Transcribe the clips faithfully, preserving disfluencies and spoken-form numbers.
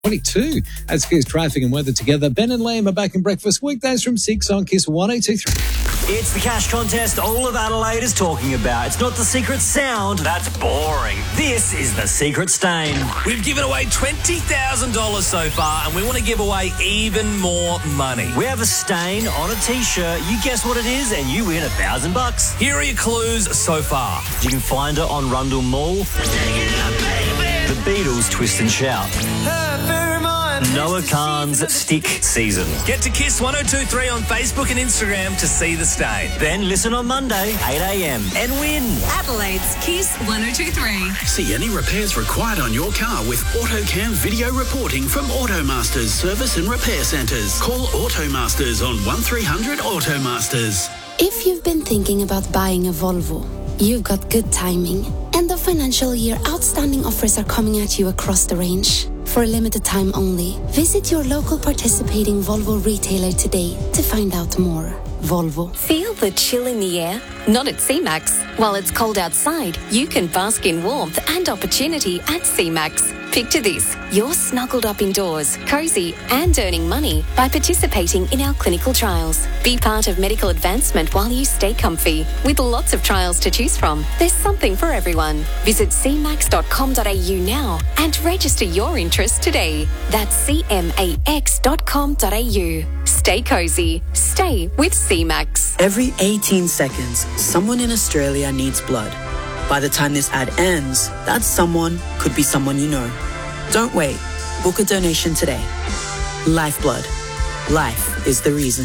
twenty-two. That's Kiss traffic and weather together. Ben and Liam are back in breakfast weekdays from six on Kiss one oh two three. It's the cash contest all of Adelaide is talking about. It's not the secret sound. That's boring. This is the secret stain. We've given away twenty thousand dollars so far, and we want to give away even more money. We have a stain on a T-shirt. You guess what it is, and you win a thousand bucks. Here are your clues so far. You can find it on Rundle Mall. The Beatles Twist and Shout. Noah Khan's Stick Season. Get to Kiss one oh two three on Facebook and Instagram to see the stain. Then listen on Monday, eight a.m. and win. Adelaide Kiss one oh two three. See any repairs required on your car with AutoCam video reporting from Automasters Service and Repair Centres. Call Automasters on one three hundred Automasters. If you've been thinking about buying a Volvo, you've got good timing. End of financial year outstanding offers are coming at you across the range. For a limited time only, visit your local participating Volvo retailer today to find out more. Volvo. Feel the chill in the air? Not at C MAX. While it's cold outside, you can bask in warmth and opportunity at C MAX. Picture this, you're snuggled up indoors, cosy and earning money by participating in our clinical trials. Be part of medical advancement while you stay comfy. With lots of trials to choose from, there's something for everyone. Visit c max dot com dot a u now and register your interest today. That's c max dot com dot a u. Stay cosy. Stay with C MAX. Every eighteen seconds, someone in Australia needs blood. By the time this ad ends, that someone could be someone you know. Don't wait. Book a donation today. Lifeblood. Life is the reason.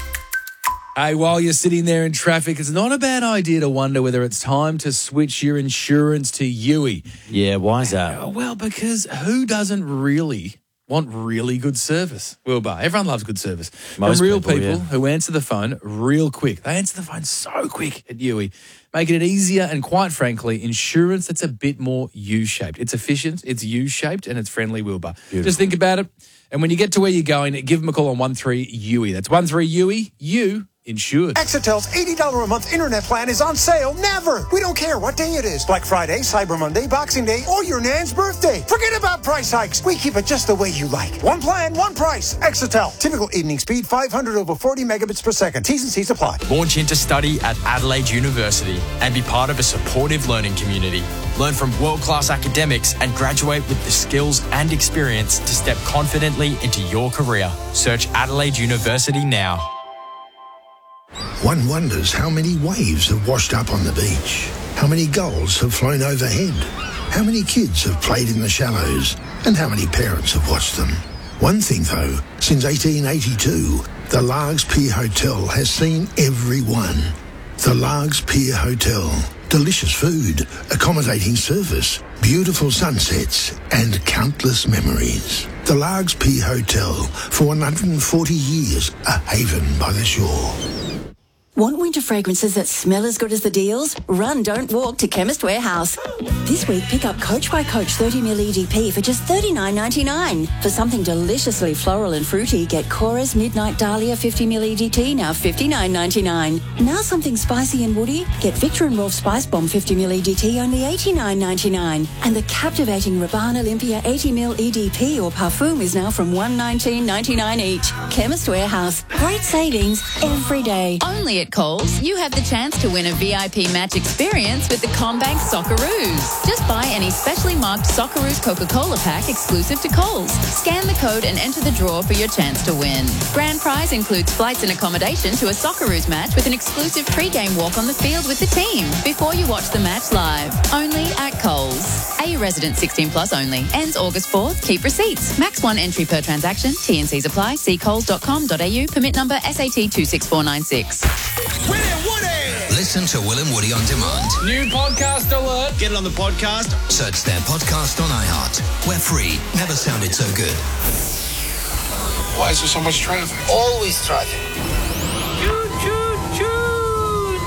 Hey, while you're sitting there in traffic, it's not a bad idea to wonder whether it's time to switch your insurance to U I. Yeah, why is that? Uh, well, because who doesn't really want really good service? Wilbur, everyone loves good service. Most and real people, people yeah. who answer the phone real quick. They answer the phone so quick at U I, making it easier and, quite frankly, insurance that's a bit more U-shaped. It's efficient, it's U-shaped, and it's friendly, Wilbur. Beautiful. Just think about it. And when you get to where you're going, give them a call on one three U I. That's one three U I, you insured. Exitel's eighty dollars a month internet plan is on sale never. We don't care what day it is. Black Friday, Cyber Monday, Boxing Day, or your Nan's birthday. Forget about price hikes. We keep it just the way you like. One plan, one price. Exitel. Typical evening speed, five hundred over forty megabits per second. T's and C's apply. Launch into study at Adelaide University and be part of a supportive learning community. Learn from world-class academics and graduate with the skills and experience to step confidently into your career. Search Adelaide University now. One wonders how many waves have washed up on the beach, how many gulls have flown overhead, how many kids have played in the shallows, and how many parents have watched them. One thing though, since eighteen eighty-two, the Largs Pier Hotel has seen every one. The Largs Pier Hotel. Delicious food, accommodating service, beautiful sunsets, and countless memories. The Largs Pier Hotel, for one hundred forty years, a haven by the shore. Want winter fragrances that smell as good as the deals? Run, don't walk to Chemist Warehouse. This week, pick up Coach by Coach thirty milliliter E D P for just thirty-nine ninety-nine. For something deliciously floral and fruity, get Cora's Midnight Dahlia fifty milliliter E D T, now fifty-nine ninety-nine. Now something spicy and woody, get Victor and Rolf Spice Bomb fifty milliliter E D T, only eighty-nine ninety-nine. And the captivating Rabanne Olympia eighty milliliter E D P or Parfum is now from one nineteen ninety-nine each. Chemist Warehouse. Great savings every day. Only at Coles, you have the chance to win a V I P match experience with the CommBank Socceroos. Just buy any specially marked Socceroos Coca-Cola pack exclusive to Coles. Scan the code and enter the draw for your chance to win. Grand prize includes flights and accommodation to a Socceroos match with an exclusive pre-game walk on the field with the team before you watch the match live. Only at Coles. A resident sixteen plus only. Ends August fourth. Keep receipts. Max one entry per transaction. T and Cs apply. See coles dot com dot a u. Permit number S A T two six four nine six. Will and Woody! Listen to Will and Woody on demand. New podcast alert. Get it on the podcast. Search their podcast on iHeart. We're free. Never sounded so good. Why is there so much traffic? Always traffic. Choo choo choo.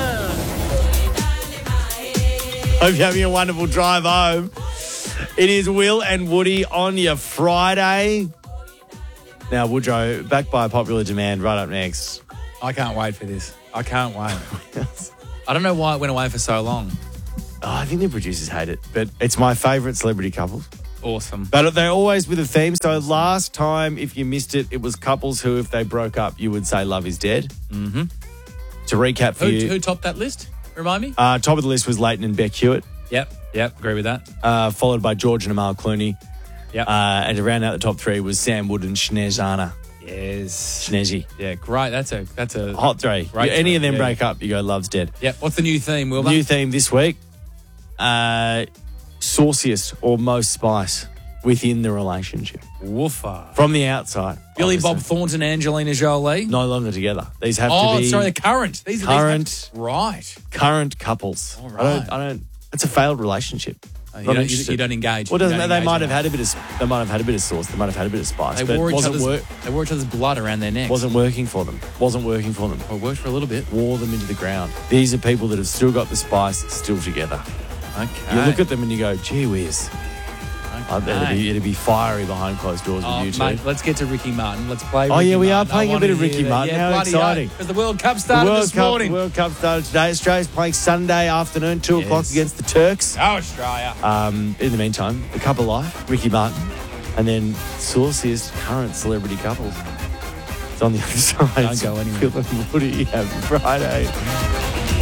Hope you're having a wonderful drive home. It is Will and Woody on your Friday. Now, Woodrow, back by popular demand, right up next. I can't wait for this. I can't wait. I don't know why it went away for so long. Oh, I think the producers hate it, but it's my favourite celebrity couple. Awesome. But they're always with a theme. So last time, if you missed it, it was couples who, if they broke up, you would say love is dead. Mm-hmm. To recap for Who, you, who topped that list? Remind me. uh, top of the list was Leighton and Beck Hewitt, Yep. Yep. Agree with that. uh, followed by George and Amal Clooney. Yep. Uh, and to round out the top three was Sam Wood and Snezana. Yes. Snezzy. Yeah. Great. That's a that's a Hot three. Great Any three, of them yeah. break up, you go love's dead. Yep. What's the new theme, Wilbur? New theme this week, uh, sauciest or most spice within the relationship. Woofer. From the outside. Billy obviously. Bob Thornton, Angelina Jolie. No longer together. These have oh, to be sorry, the current. These current, These have, right. current couples. All I right. don't. I don't. It's a failed relationship. Uh, you, Not don't, you, interested. you don't engage. Well, You doesn't don't they engage might in have that. had a bit of they might have had a bit of sauce. They might have had a bit of spice. They but wore each wasn't other's. work, They wore each other's blood around their necks. wasn't working for them. Wasn't working for them. Well, it worked for a little bit. Wore them into the ground. These are people that have still got the spice, still together. Okay. You look at them and you go, gee whiz. Uh, it'd, be, it'd be fiery behind closed doors Oh, with you two. mate, let's get to Ricky Martin. Let's play. Oh, Ricky yeah, we are Martin. I playing a wanna bit of hear Ricky that. Martin. Yeah, How bloody exciting. Because the World Cup The started World this Cup, morning. World Cup started today. Australia's playing Sunday afternoon, two o'clock Yes. against the Turks. Oh, Australia. Um, in the meantime, the couple life, Ricky Martin, and then sauciest current celebrity couples. It's on the other side. Don't go anywhere. Phil and Woody, happy Friday.